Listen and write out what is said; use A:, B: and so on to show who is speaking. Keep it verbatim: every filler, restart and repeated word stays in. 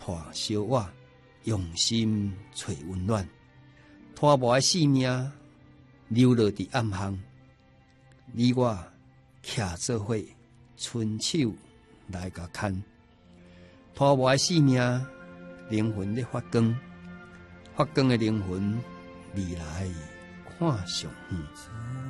A: 拖小我，用心找温暖。拖磨的性命流落伫暗巷，你我徛做伙，伸手来甲牵。拖磨的性命灵魂咧发光，发光的灵魂未来看上远。